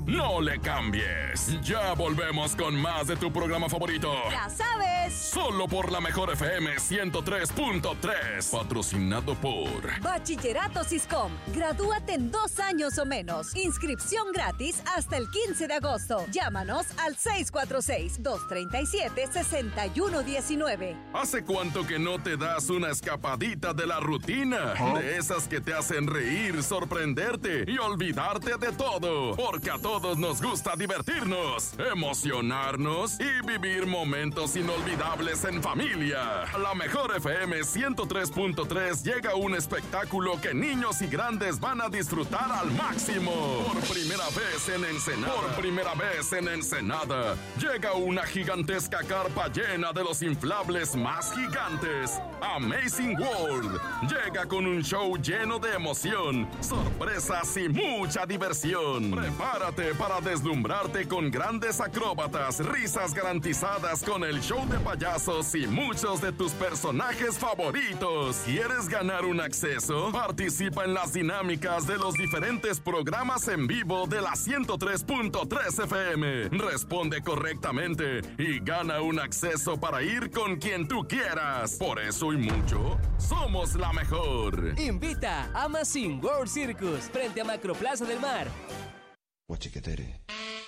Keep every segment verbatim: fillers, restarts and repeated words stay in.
no le cambies. Ya volvemos con más de tu programa favorito. ¡Ya sabes! Solo por la mejor F M ciento tres punto tres. Patrocinado por Bachillerato Siscom. Gradúate en dos años o menos. Inscripción gratis hasta el quince de agosto. Llámanos al seis cuatro seis, dos tres siete, seis uno uno nueve. ¿Hace cuánto que no te das una escapadita de la rutina? ¿Ah? De esas que te hacen reír, sorprenderte y olvidarte de todo. Porque a todos nos gusta divertirnos, emocionarnos y vivir momentos inolvidables en familia. A la mejor F M ciento tres punto tres llega un espectáculo que niños y grandes van a disfrutar al máximo. Por primera vez en Ensenada. Por primera vez en Ensenada. Llega una gigantesca carpa llena de los inflables más gigantes. Amazing World. Llega con un show lleno de emoción, sorpresas y mucha diversión. Prepárate para deslumbrarte con grandes acróbatas, risas garantizadas con el show de payasos y muchos de tus personajes favoritos. ¿Quieres ganar un acceso? Participa en las dinámicas de los diferentes programas en vivo de la ciento tres punto tres F M. Responde correctamente y gana un acceso para ir con quien tú quieras. Por eso y mucho, somos la mejor. Invita a Amazing World Circus frente a Macroplaza del Mar. Guachiquetere.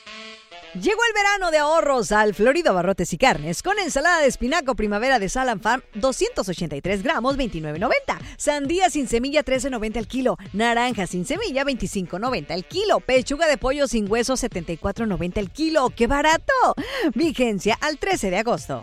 Llegó el verano de ahorros al Florido Abarrotes y Carnes con ensalada de espinaco primavera de Salam Farm doscientos ochenta y tres gramos veintinueve noventa, sandía sin semilla trece noventa el kilo, naranja sin semilla veinticinco noventa el kilo, pechuga de pollo sin hueso setenta y cuatro noventa el kilo. ¡Qué barato! Vigencia al trece de agosto.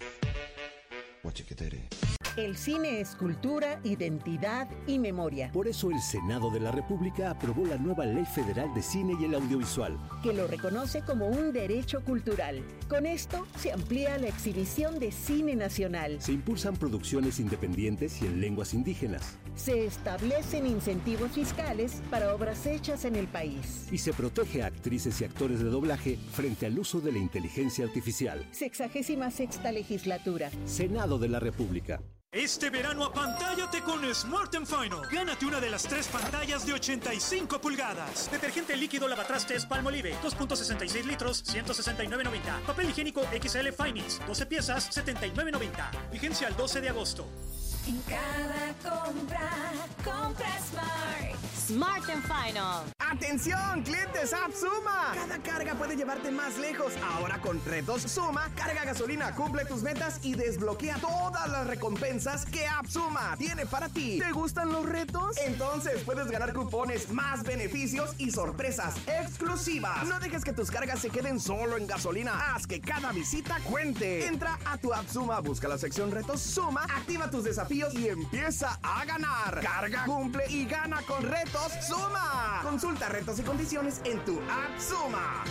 Guachiquetere. El cine es cultura, identidad y memoria. Por eso el Senado de la República aprobó la nueva Ley Federal de Cine y el Audiovisual, que lo reconoce como un derecho cultural. Con esto se amplía la exhibición de cine nacional. Se impulsan producciones independientes y en lenguas indígenas. Se establecen incentivos fiscales para obras hechas en el país. Y se protege a actrices y actores de doblaje frente al uso de la inteligencia artificial. Sexagésima sexta legislatura. Senado de la República. Este verano apantállate con Smart and Final. Gánate una de las tres pantallas de ochenta y cinco pulgadas. Detergente líquido lavatrastes Palmolive, dos punto sesenta y seis litros, ciento sesenta y nueve noventa. Papel higiénico X L Finance, doce piezas, setenta y nueve noventa. Vigencia al doce de agosto. En cada compra, compra Smart. Smart and Final. ¡Atención, clientes App Suma! Cada carga puede llevarte más lejos. Ahora con Retos Suma, carga gasolina, cumple tus metas y desbloquea todas las recompensas que App Suma tiene para ti. ¿Te gustan los retos? Entonces puedes ganar cupones, más beneficios y sorpresas exclusivas. No dejes que tus cargas se queden solo en gasolina. Haz que cada visita cuente. Entra a tu App Suma, busca la sección Retos Suma, activa tus desafíos y empieza a ganar. Carga, cumple y gana con Retos Suma. Consulta retos y condiciones en tu App Suma.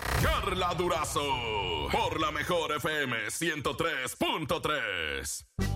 Carla Durazo por la mejor F M ciento tres punto tres.